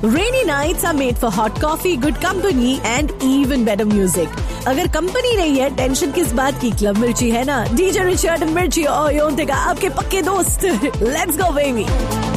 Rainy nights are made for hot coffee, good company and even better music. अगर company नहीं है, tension किस बात की? क्लब मिर्ची है ना। डीजे रिचर्ड मिर्ची और योंते का आपके पक्के दोस्त। Let's go baby.